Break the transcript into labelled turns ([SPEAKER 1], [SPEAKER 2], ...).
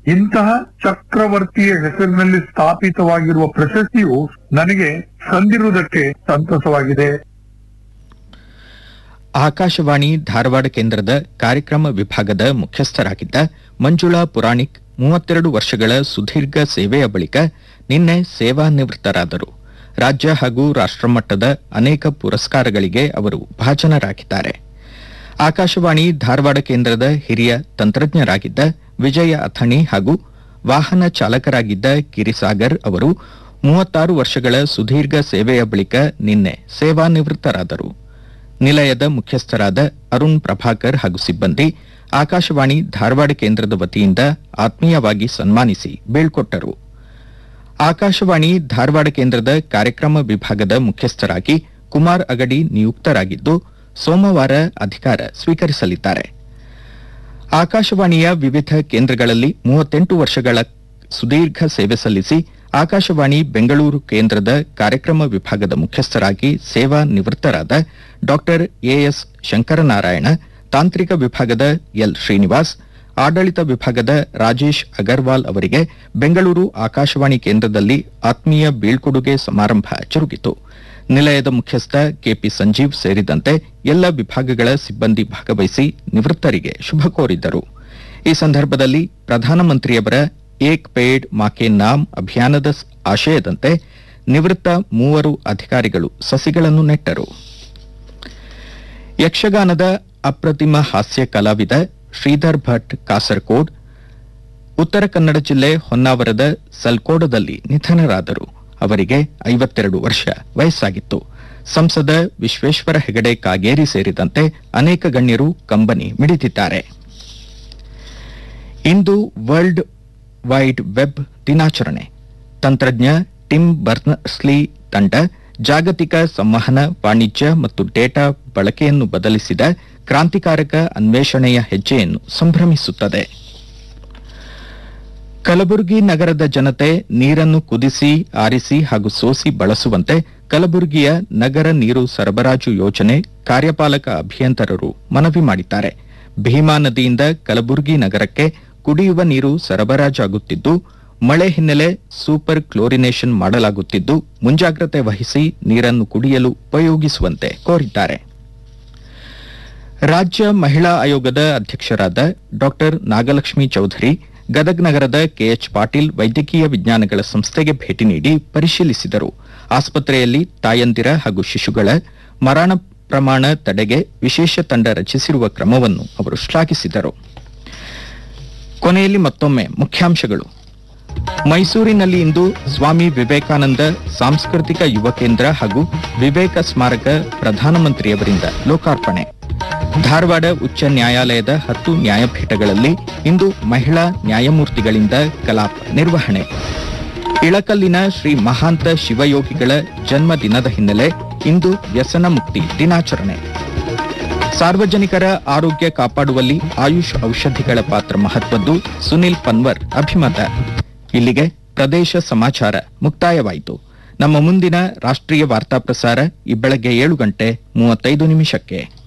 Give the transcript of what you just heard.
[SPEAKER 1] ಇಂತಹ ಚಕ್ರವರ್ತಿಯ ಹೆಸರಿನಲ್ಲಿ ಸ್ಥಾಪಿತವಾಗಿರುವ ಪ್ರಶಸ್ತಿಯು ನನಗೆ ಸಂದಿರುವುದಕ್ಕೆ ಸಂತಸವಾಗಿದೆ.
[SPEAKER 2] ಆಕಾಶವಾಣಿ ಧಾರವಾಡ ಕೇಂದ್ರದ ಕಾರ್ಯಕ್ರಮ ವಿಭಾಗದ ಮುಖ್ಯಸ್ಥರಾಗಿದ್ದ ಮಂಜುಳಾ ಪುರಾಣಿಕ್ 32 ವರ್ಷಗಳ ಸುದೀರ್ಘ ಸೇವೆಯ ಬಳಿಕ ನಿನ್ನೆ ಸೇವಾನಿವೃತ್ತರಾದರು. ರಾಜ್ಯ ಹಾಗೂ ರಾಷ್ಟ್ರಮಟ್ಟದ ಅನೇಕ ಪುರಸ್ಕಾರಗಳಿಗೆ ಅವರು ಭಾಜನರಾಗಿದ್ದಾರೆ. ಆಕಾಶವಾಣಿ ಧಾರವಾಡ ಕೇಂದ್ರದ ಹಿರಿಯ ತಂತ್ರಜ್ಞರಾಗಿದ್ದ ವಿಜಯ ಅಥಣಿ ಹಾಗೂ ವಾಹನ ಚಾಲಕರಾಗಿದ್ದ ಗಿರಿಸಾಗರ್ ಅವರು 36 ವರ್ಷಗಳ ಸುದೀರ್ಘ ಸೇವೆಯ ಬಳಿಕ ನಿನ್ನೆ ಸೇವಾನಿವೃತ್ತರಾದರು. ನಿಲಯದ ಮುಖ್ಯಸ್ಥರಾದ ಅರುಣ್ ಪ್ರಭಾಕರ್ ಹಾಗೂ ಸಿಬ್ಬಂದಿ ಆಕಾಶವಾಣಿ ಧಾರವಾಡ ಕೇಂದ್ರದ ವತಿಯಿಂದ ಆತ್ಮೀಯವಾಗಿ ಸನ್ಮಾನಿಸಿ ಬೀಳ್ಕೊಟ್ಟರು. ಆಕಾಶವಾಣಿ ಧಾರವಾಡ ಕೇಂದ್ರದ ಕಾರ್ಯಕ್ರಮ ವಿಭಾಗದ ಮುಖ್ಯಸ್ಥರಾಗಿ ಕುಮಾರ್ ಅಗಡಿ ನಿಯುಕ್ತರಾಗಿದ್ದು ಸೋಮವಾರ ಅಧಿಕಾರ ಸ್ವೀಕರಿಸಲಿದ್ದಾರೆ. ಆಕಾಶವಾಣಿಯ ವಿವಿಧ ಕೇಂದ್ರಗಳಲ್ಲಿ 38 ವರ್ಷಗಳ ಸುದೀರ್ಘ ಸೇವೆ ಸಲ್ಲಿಸಿ ಆಕಾಶವಾಣಿ ಬೆಂಗಳೂರು ಕೇಂದ್ರದ ಕಾರ್ಯಕ್ರಮ ವಿಭಾಗದ ಮುಖ್ಯಸ್ಥರಾಗಿ ಸೇವಾ ನಿವೃತ್ತರಾದ ಡಾ ಎಎಸ್ ಶಂಕರನಾರಾಯಣ, ತಾಂತ್ರಿಕ ವಿಭಾಗದ ಎಲ್ ಶ್ರೀನಿವಾಸ್, ಆಡಳಿತ ವಿಭಾಗದ ರಾಜೇಶ್ ಅಗರ್ವಾಲ್ ಅವರಿಗೆ ಬೆಂಗಳೂರು ಆಕಾಶವಾಣಿ ಕೇಂದ್ರದಲ್ಲಿ ಆತ್ಮೀಯ ಬೀಳ್ಕೊಡುಗೆ ಸಮಾರಂಭ ಜರುಗಿತು. ನಿಲಯದ ಮುಖ್ಯಸ್ಥ ಕೆಪಿ ಸಂಜೀವ್ ಸೇರಿದಂತೆ ಎಲ್ಲ ವಿಭಾಗಗಳ ಸಿಬ್ಬಂದಿ ಭಾಗವಹಿಸಿ ನಿವೃತ್ತರಿಗೆ ಶುಭ ಕೋರಿದ್ದರು. ಈ ಸಂದರ್ಭದಲ್ಲಿ ಪ್ರಧಾನಮಂತ್ರಿಯವರ ಏಕ್ ಪೇಡ್ ಮಾಕೆ ನಾಮ್ ಅಭಿಯಾನದ ಆಶಯದಂತೆ ನಿವೃತ್ತ 3 ಅಧಿಕಾರಿಗಳು ಸಸಿಗಳನ್ನು ನೆಟ್ಟರು. ಯಕ್ಷಗಾನದ ಅಪ್ರತಿಮ ಹಾಸ್ಯ ಕಲಾವಿದ ಶ್ರೀಧರ್ ಭಟ್ ಕಾಸರಕೋಡ್ ಉತ್ತರ ಕನ್ನಡ ಜಿಲ್ಲೆ ಹೊನ್ನಾವರದ ಸಲ್ಕೋಡದಲ್ಲಿ ನಿಧನರಾದರು. ಅವರಿಗೆ 52 ವರ್ಷ ವಯಸ್ಸಾಗಿತ್ತು. ಸಂಸದ ವಿಶ್ವೇಶ್ವರ ಹೆಗಡೆ ಕಾಗೇರಿ ಸೇರಿದಂತೆ ಅನೇಕ ಗಣ್ಯರು ಕಂಬನಿ ಮಿಡಿದಿದ್ದಾರೆ. ಇಂದು ವರ್ಲ್ಡ್ ವೈಡ್ ವೆಬ್ ದಿನಾಚರಣೆ. ತಂತ್ರಜ್ಞ ಟಿಮ್ ಬರ್ನರ್ಸ್ಲಿ ತಂಡ ಜಾಗತಿಕ ಸಂವಹನ, ವಾಣಿಜ್ಯ ಮತ್ತು ಡೇಟಾ ಬಳಕೆಯನ್ನು ಬದಲಿಸಿದ ಕ್ರಾಂತಿಕಾರಕ ಅನ್ವೇಷಣೆಯ ಹೆಜ್ಜೆಯನ್ನು ಸಂಭ್ರಮಿಸುತ್ತದೆ. ಕಲಬುರಗಿ ನಗರದ ಜನತೆ ನೀರನ್ನು ಕುದಿಸಿ, ಆರಿಸಿ ಹಾಗೂ ಸೋಸಿ ಬಳಸುವಂತೆ ಕಲಬುರಗಿಯ ನಗರ ನೀರು ಸರಬರಾಜು ಯೋಜನೆ ಕಾರ್ಯಪಾಲಕ ಅಭಿಯಂತರರು ಮನವಿ ಮಾಡಿದ್ದಾರೆ. ಭೀಮಾ ನದಿಯಿಂದ ಕಲಬುರಗಿ ನಗರಕ್ಕೆ ಕುಡಿಯುವ ನೀರು ಸರಬರಾಜಾಗುತ್ತಿದ್ದು, ಮಳೆ ಹಿನ್ನೆಲೆ ಸೂಪರ್ ಕ್ಲೋರಿನೇಷನ್ ಮಾಡಲಾಗುತ್ತಿದ್ದು, ಮುಂಜಾಗ್ರತೆ ವಹಿಸಿ ನೀರನ್ನು ಕುಡಿಯಲು ಉಪಯೋಗಿಸುವಂತೆ ಕೋರಿದ್ದಾರೆ. ರಾಜ್ಯ ಮಹಿಳಾ ಆಯೋಗದ ಅಧ್ಯಕ್ಷರಾದ ಡಾ ನಾಗಲಕ್ಷ್ಮಿ ಚೌಧರಿ ಗದಗ ನಗರದ ಕೆಎಚ್ ಪಾಟೀಲ್ ವೈದ್ಯಕೀಯ ವಿಜ್ಞಾನಗಳ ಸಂಸ್ಥೆಗೆ ಭೇಟಿ ನೀಡಿ ಪರಿಶೀಲಿಸಿದರು. ಆಸ್ಪತ್ರೆಯಲ್ಲಿ ತಾಯಂದಿರ ಹಾಗೂ ಶಿಶುಗಳ ಮರಣ ಪ್ರಮಾಣ ತಡೆಗೆ ವಿಶೇಷ ತಂಡ ರಚಿಸಿರುವ ಕ್ರಮವನ್ನು ಅವರು ಶ್ಲಾಘಿಸಿದರು. ಕೊನೆಯಲ್ಲಿ ಮತ್ತೊಮ್ಮೆ ಮುಖ್ಯಾಂಶಗಳು. ಮೈಸೂರಿನಲ್ಲಿ ಇಂದು ಸ್ವಾಮಿ ವಿವೇಕಾನಂದ ಸಾಂಸ್ಕೃತಿಕ ಯುವ ಕೇಂದ್ರ ಹಾಗೂ ವಿವೇಕ ಸ್ಮಾರಕ ಪ್ರಧಾನಮಂತ್ರಿಯವರಿಂದ ಲೋಕಾರ್ಪಣೆ. ಧಾರವಾಡ ಉಚ್ಚ ನ್ಯಾಯಾಲಯದ 10 ನ್ಯಾಯಪೀಠಗಳಲ್ಲಿ ಇಂದು ಮಹಿಳಾ ನ್ಯಾಯಮೂರ್ತಿಗಳಿಂದ ಕಲಾಪ ನಿರ್ವಹಣೆ. ಇಳಕಲ್ಲಿನ ಶ್ರೀ ಮಹಾಂತ ಶಿವಯೋಗಿಗಳ ಜನ್ಮ ದಿನದ ಹಿನ್ನೆಲೆ ಇಂದು ವ್ಯಸನ ಮುಕ್ತಿ ದಿನಾಚರಣೆ. ಸಾರ್ವಜನಿಕರ ಆರೋಗ್ಯ ಕಾಪಾಡುವಲ್ಲಿ ಆಯುಷ್ ಔಷಧಿಗಳ ಪಾತ್ರ ಮಹತ್ವದ್ದು, ಸುನಿಲ್ ಪನ್ವರ್ ಅಭಿಮತ. ಇಲ್ಲಿಗೆ ಪ್ರದೇಶ ಸಮಾಚಾರ ಮುಕ್ತಾಯವಾಯಿತು. ನಮ್ಮ ಮುಂದಿನ ರಾಷ್ಟ್ರೀಯ ವಾರ್ತಾ ಪ್ರಸಾರ ಈ ಬೆಳಗ್ಗೆ 7:35 ನಿಮಿಷಕ್ಕೆ.